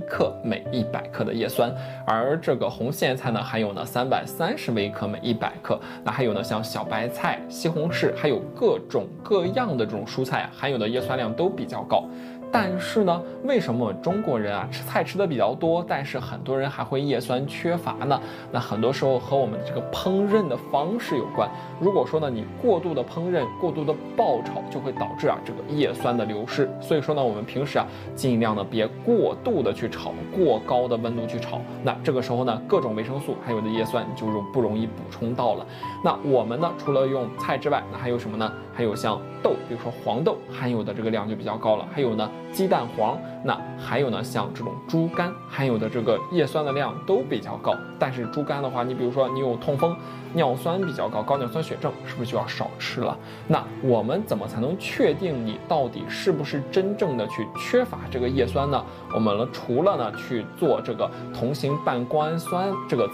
克每100克的叶酸，而这个红苋菜呢含有呢330微克每100克。那还有呢像小白菜、西红柿，还有各种各样的这种蔬菜含有的叶酸量都比较高。但是呢，为什么中国人吃菜吃的比较多，但是很多人还会叶酸缺乏呢？那很多时候和我们的这个烹饪的方式有关。如果说呢，你过度的烹饪、过度的爆炒，就会导致这个叶酸的流失。所以说呢，我们平时尽量的别过度的去炒，过高的温度去炒。那这个时候呢，各种维生素还有的叶酸就不容易补充到了。那我们呢，除了用菜之外，那还有什么呢？还有像豆，比如说黄豆含有的这个量就比较高了。还有呢，鸡蛋黄，那还有呢，像这种猪肝含有的这个叶酸的量都比较高。但是猪肝的话，你比如说你有痛风，尿酸比较高，高尿酸血症，是不是就要少吃了？那我们怎么才能确定你到底是不是真正的去缺乏这个叶酸呢？我们除了去做这个同型半胱氨酸这个